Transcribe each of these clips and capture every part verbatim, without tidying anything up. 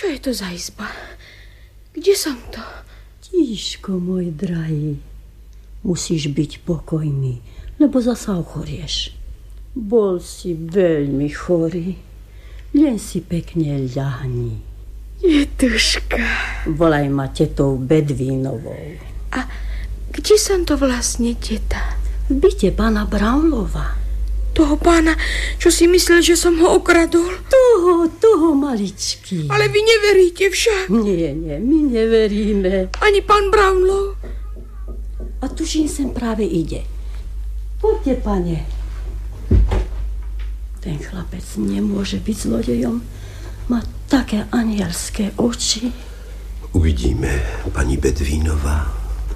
Čo je to za izba? Kde som to? Tíško, môj drahý, musíš byť pokojný, lebo zasa ochorieš. Bol si veľmi chorý. Len si pekne ľahni. Jetuška. Volaj ma tetou Bedvínovou. A kde som to vlastne, teta? V byte pána Brownlova. Toho pána, čo si myslel, že som ho okradol? Toho, toho maličký. Ale vy neveríte však. Nie, nie, my neveríme. Ani pán Brownlow. A tuším, sem práve ide. Poďte, pane. Ten chlapec nemôže byť zlodejom. Má také anielské oči. Uvidíme, pani Bedvínová.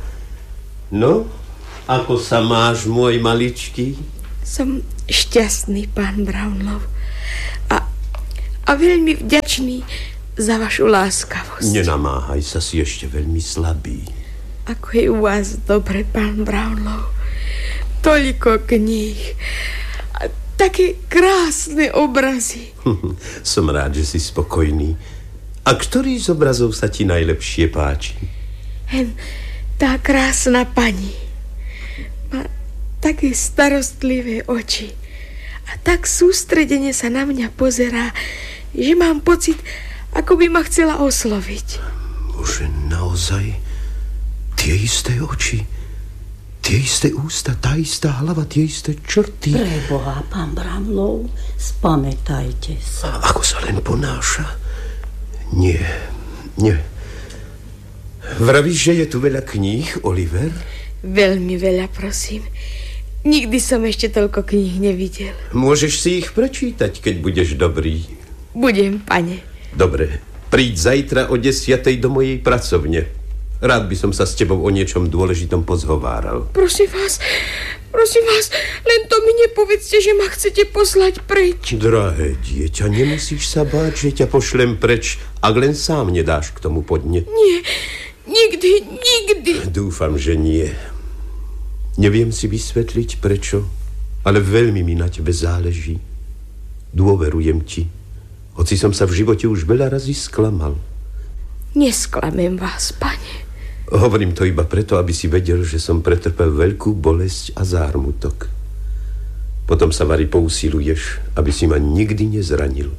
No, ako sa máš, môj maličký? Som šťastný, pán Brownlow. A, a veľmi vďačný za vašu láskavosť. Nenamáhaj sa, si ešte veľmi slabý. Ako je u vás dobre, pán Brownlow. Toľko kníh. A také krásne obrazy. Som rád, že si spokojný. A ktorý z obrazov sa ti najlepšie páči? Hen, tá krásna pani. Má také starostlivé oči. A tak sústredene sa na mňa pozerá, že mám pocit, ako by ma chcela osloviť. Bože, naozaj? Tie isté oči, tie isté ústa, tá istá hlava, tie isté črty. Preboha, pán Brownlow, spamätajte sa. A ako sa len ponáša? Nie, nie. Vravíš, že je tu veľa kníh, Oliver? Veľmi veľa, prosím. Nikdy som ešte toľko kníh nevidel. Môžeš si ich prečítať, keď budeš dobrý. Budem, pane. Dobre, príď zajtra o desiatej do mojej pracovne. Rád by som sa s tebou o niečom dôležitom pozhováral. Prosím vás, prosím vás, len to mi nepovedzte, že ma chcete poslať preč. Drahé dieťa, nemusíš sa báť, že ťa pošlem preč, ak len sám nedáš k tomu podnet. Nie, nikdy, nikdy. Dúfam, že nie. Neviem si vysvetliť prečo, ale veľmi mi na tebe záleží. Dôverujem ti, hoci som sa v živote už veľa razy sklamal. Nesklamem vás, pane. Hovorím to iba preto, aby si vedel, že som pretrpel veľkú bolesť a zármutok. Potom sa, Vary, pousiluješ, aby si ma nikdy nezranil.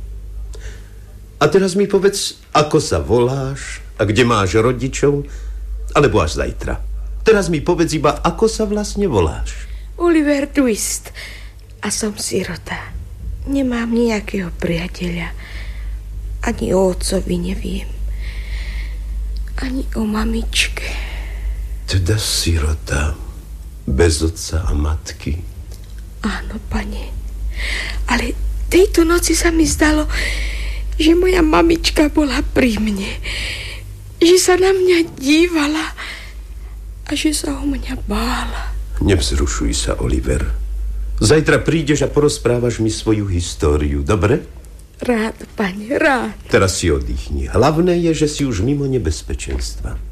A teraz mi povedz, ako sa voláš a kde máš rodičov, alebo až zajtra. Teraz mi povedz iba, ako sa vlastne voláš. Oliver Twist. A som sirota. Nemám nejakého priateľa. Ani o otcovi neviem. Ani o mamičke. Teda sirota. Bez otca a matky. Áno, pane. Ale tejto noci sa mi zdalo, že moja mamička bola pri mne. Že sa na mňa dívala a že sa o mňa bála. Nevzrušuj sa, Oliver. Zajtra prídeš a porozprávaš mi svoju históriu, dobre? Rád, pane, rád. Teraz si oddychni. Hlavné je, že si už mimo nebezpečenstva.